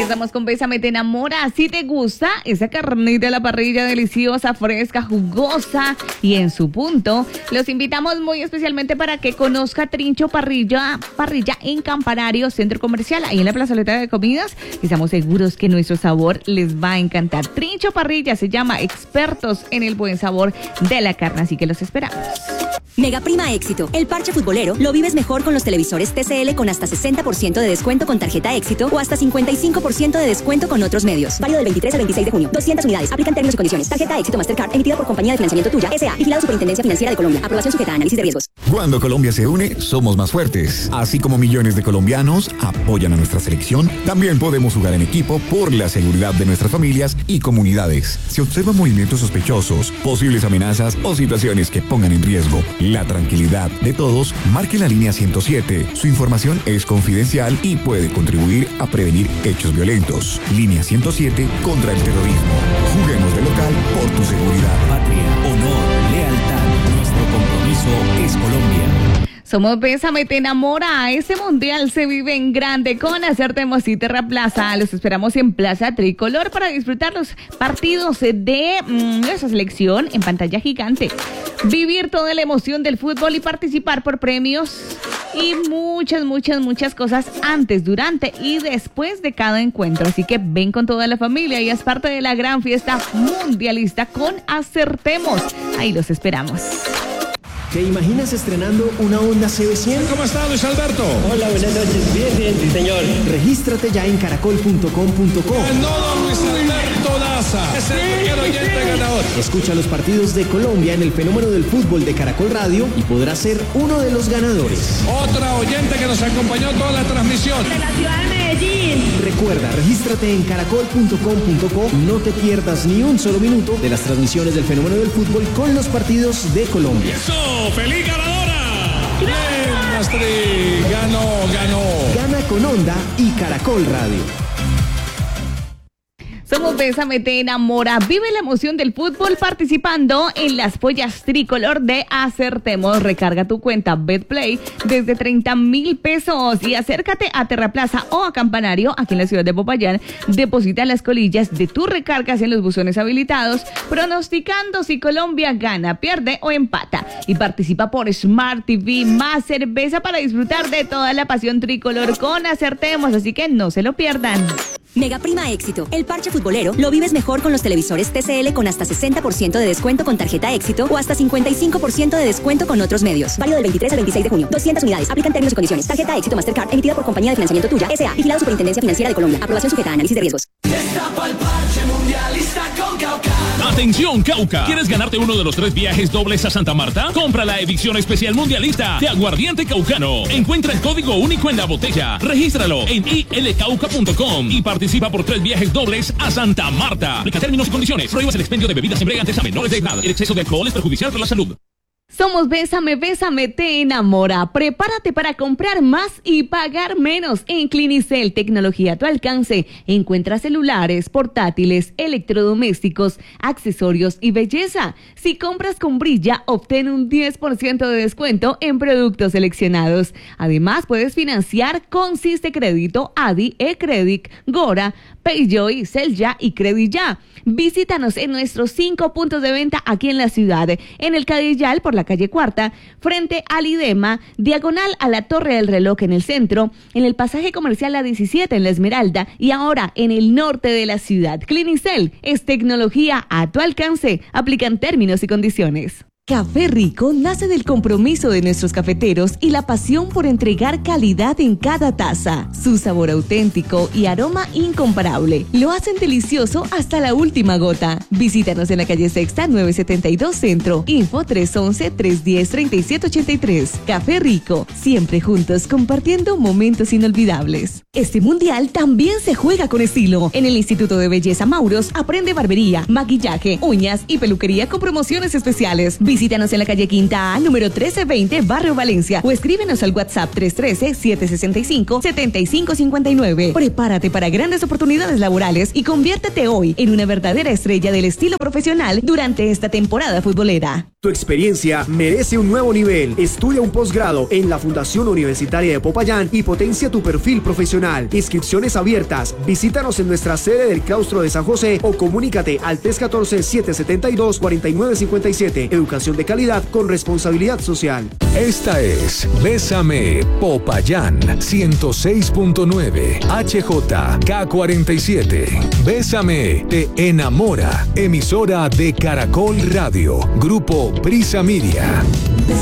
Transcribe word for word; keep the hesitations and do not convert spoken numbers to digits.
Regresamos con Bésame Te Enamora. Si te gusta esa carnita de la parrilla deliciosa, fresca, jugosa y en su punto, los invitamos muy especialmente para que conozca Trincho Parrilla, Parrilla en Campanario Centro Comercial, ahí en la plazoleta de comidas. Estamos seguros que nuestro sabor les va a encantar. Trincho Parrilla se llama, expertos en el buen sabor de la carne, así que los esperamos. Mega Prima Éxito. El parche futbolero lo vives mejor con los televisores T C L con hasta sesenta por ciento de descuento con tarjeta Éxito o hasta cincuenta y cinco por ciento de descuento con otros medios. Válido del veintitrés al veintiséis de junio. doscientas unidades. Aplican términos y condiciones. Tarjeta Éxito Mastercard emitida por Compañía de Financiamiento Tuya S A. Vigilado Superintendencia Financiera de Colombia. Aprobación sujeta a análisis de riesgos. Cuando Colombia se une, somos más fuertes. Así como millones de colombianos apoyan a nuestra selección, también podemos jugar en equipo por la seguridad de nuestras familias y comunidades. Si observa movimientos sospechosos, posibles amenazas o situaciones que pongan en riesgo la tranquilidad de todos, marque la línea ciento siete. Su información es confidencial y puede contribuir a prevenir hechos violentos. Línea ciento siete contra el terrorismo. Juguemos de local por tu seguridad. Patria, honor, lealtad. Nuestro compromiso es Colombia. Somos Bésame Te Enamora. Este mundial se vive en grande con Acertemos y Terraplaza. Los esperamos en Plaza Tricolor para disfrutar los partidos de mmm, nuestra selección en pantalla gigante. Vivir toda la emoción del fútbol y participar por premios y muchas, muchas, muchas cosas antes, durante y después de cada encuentro. Así que ven con toda la familia y haz parte de la gran fiesta mundialista con Acertemos. Ahí los esperamos. ¿Te imaginas estrenando una Honda C B cien? ¿Cómo está, Luis Alberto? Hola, buenas noches. Bien, bien, sí, señor. Regístrate ya en caracol punto com punto co. El nodo Luis Alberto Daza es el primer oyente ganador. Escucha los partidos de Colombia en el fenómeno del fútbol de Caracol Radio y podrás ser uno de los ganadores. Otra oyente que nos acompañó toda la transmisión. De la ciudad de Medellín. Recuerda, regístrate en caracol punto com punto co. No te pierdas ni un solo minuto de las transmisiones del fenómeno del fútbol con los partidos de Colombia. ¡Eso! ¡Feliz ganadora! ¡Bien, Astrid! ¡Ganó, ganó! Gana con Honda y Caracol Radio. Somos Bésame Te Enamora. Vive la emoción del fútbol participando en las pollas tricolor de Acertemos. Recarga tu cuenta BetPlay desde treinta mil pesos y acércate a Terraplaza o a Campanario, aquí en la ciudad de Popayán. Deposita las colillas de tus recargas en los buzones habilitados, pronosticando si Colombia gana, pierde o empata. Y participa por Smart T V más cerveza para disfrutar de toda la pasión tricolor con Acertemos. Así que no se lo pierdan. Mega Prima Éxito. El parche futbolero lo vives mejor con los televisores T C L con hasta sesenta por ciento de descuento con tarjeta Éxito o hasta cincuenta y cinco por ciento de descuento con otros medios. Válido del veintitrés al veintiséis de junio. doscientas unidades. Aplican términos y condiciones. Tarjeta Éxito Mastercard emitida por Compañía de Financiamiento Tuya S A. Vigilado Superintendencia Financiera de Colombia. Aprobación sujeta a análisis de riesgos. Destapa el parche mundialista con Cauca. Atención, Cauca. ¿Quieres ganarte uno de los tres viajes dobles a Santa Marta? Compra la edición especial mundialista de Aguardiente Caucano. Encuentra el código único en la botella. Regístralo en i l cauca punto com y participa por tres viajes dobles a Santa Marta. Aplica términos y condiciones. Prohíbas el expendio de bebidas embriagantes a menores de edad. El exceso de alcohol es perjudicial para la salud. Somos Bésame, Bésame Te Enamora. Prepárate para comprar más y pagar menos. En Clinicel, tecnología a tu alcance. Encuentra celulares, portátiles, electrodomésticos, accesorios y belleza. Si compras con Brilla, obtén un diez por ciento de descuento en productos seleccionados. Además, puedes financiar con Siste Crédito, Adi, eCredit, Gora, Payjoy, Celya y Credilla. Visítanos en nuestros cinco puntos de venta aquí en la ciudad. En el Cadillal, por la calle Cuarta, frente al IDEMA, diagonal a la Torre del Reloj en el centro, en el pasaje comercial A diecisiete en La Esmeralda y ahora en el norte de la ciudad. Clinicel es tecnología a tu alcance. Aplican términos y condiciones. Café Rico nace del compromiso de nuestros cafeteros y la pasión por entregar calidad en cada taza. Su sabor auténtico y aroma incomparable lo hacen delicioso hasta la última gota. Visítanos en la calle Sexta nueve setenta y dos Centro. Info tres once, tres diez, treinta y siete ochenta y tres. Café Rico, siempre juntos compartiendo momentos inolvidables. Este mundial también se juega con estilo. En el Instituto de Belleza Mauros aprende barbería, maquillaje, uñas y peluquería con promociones especiales. Visítanos en la calle Quinta A, número trece veinte, Barrio Valencia, o escríbenos al WhatsApp tres uno tres, siete seis cinco, siete cinco cinco nueve. Prepárate para grandes oportunidades laborales y conviértete hoy en una verdadera estrella del estilo profesional durante esta temporada futbolera. Tu experiencia merece un nuevo nivel. Estudia un posgrado en la Fundación Universitaria de Popayán y potencia tu perfil profesional. Inscripciones abiertas. Visítanos en nuestra sede del Claustro de San José o comunícate al tres uno cuatro, siete siete dos, cuatro nueve cinco siete. Educación de calidad con responsabilidad social. Esta es Bésame Popayán ciento seis punto nueve H J K cuarenta y siete. Bésame te enamora. Emisora de Caracol Radio. Grupo Prisa Media.